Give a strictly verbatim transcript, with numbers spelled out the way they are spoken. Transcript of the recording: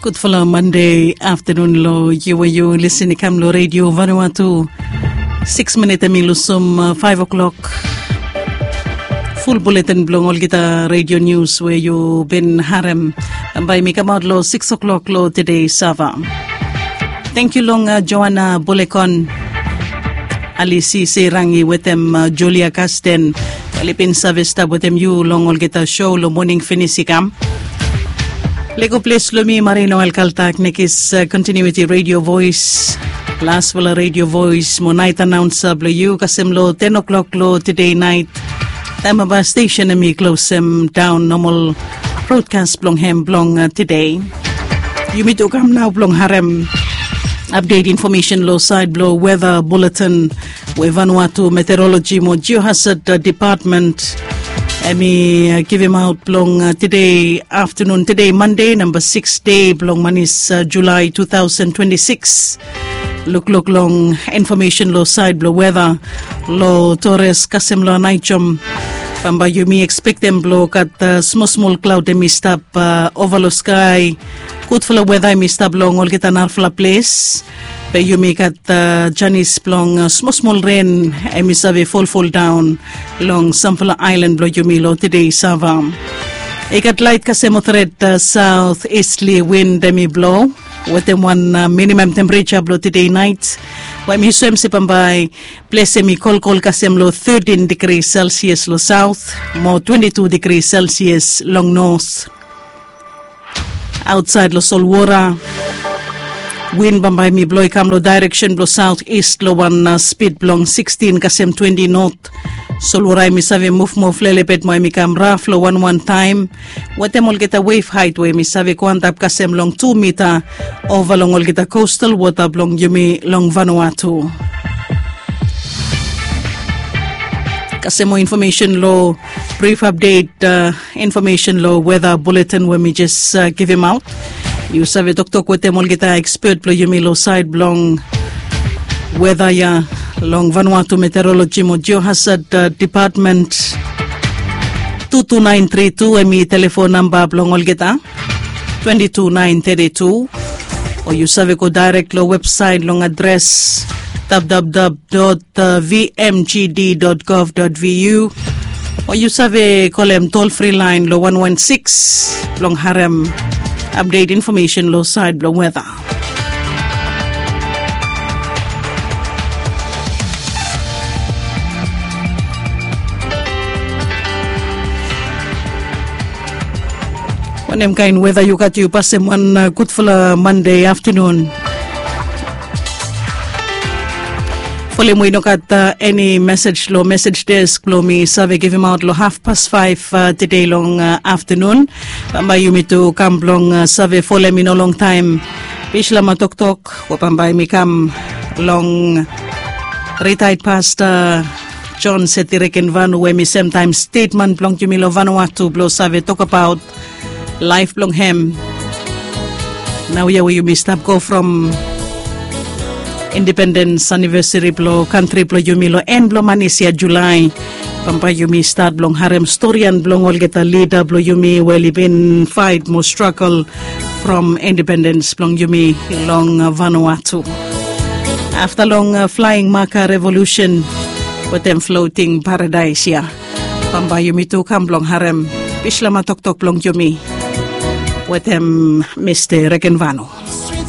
Good for Monday afternoon lo you were you listening kam lo radio Vanuatu six minute lusum uh, five o'clock full bulletin blong all kita radio news where you been harem by me come out lo six o'clock lo today Sava. Thank you long uh, Joanna Bulekon Alisi Serangi with them uh, Julia Casten Philippine service tab with them you long all kita show lo morning finisikam. Lego place Lumi Marino Alcaltac Nikis uh, Continuity Radio Voice Last Villa Radio Voice Mo night announcer Blue Kasim lo ten o'clock lo today night Time of station and me close um, down normal broadcast blong hem blong uh, today You meet to come now blong harem Update information low side blow weather bulletin We Vanuatu meteorology mo geohazard uh, department Let me uh, give him out long uh, today afternoon, today Monday, number six day, long manis uh, July two thousand twenty-six. Look, look long information low side, blow weather, low Torres, Kasim lo Naichom. Pamba you me expect them blow at uh, small, small cloud, me stop uh, over the sky. Good full of weather, me stop long, all get an alpha place. But you make at uh, Janice long uh, small small rain and miss a fall fall down long Samfala Island blow you me lo today Sava. I got light kasemo threat uh, southeasterly wind demi blow with them one uh, minimum temperature blow today night. When me swim sipam by place me call call kasem lo thirteen degrees Celsius lo south, more twenty-two degrees Celsius long north. Outside lo Solwara. Wind bambay mi blow kamlo direction blow southeast lo one uh, speed blong sixteen kasem twenty north. Soluray mi save move mo flelepet mo mi kam rough lo one one time. Watemol get a wave height we mi save kwantap kasem long two meter over long ol get a coastal water blong yumi long Vanuatu. Kasemo information lo brief update uh, information lo weather bulletin we mi just uh, give him out. You save Doctor Kwete Molgita expert plo yumi lo side blong weather ya long Vanuatu meteorology mo geohazard uh, department two two nine three two emi telephone number blong olgeta two two nine three two or you save ko direct lo website long address w w w dot v m g d dot gov dot v u or you save column toll free line lo one one six long harem update information low side blow weather. When I'm kind weather you got you pass them one uh, good for uh, Monday afternoon. Fully we look at uh, any message low message desk low me survey give him out low half past five uh, today long uh, afternoon. Pambay you me to come long uh, survey follow me no long time. Pishla matok tok wapambay me come long retired pastor John Setireken Vanu where me sometimes statement long you me lo Vanuatu blow survey talk about life long hem. Now yeah you me stop go from Independence anniversary blow country blow yumi lo end blow manisia July pampa yumi start blong harem story and blong all get a leader blow yumi well been fight more struggle from independence blong yumi long uh, Vanuatu after long uh, flying Maka revolution with them floating paradise ya pampa yumi to come blong harem pishla matok tok blong yumi with them Mister Rekenvano.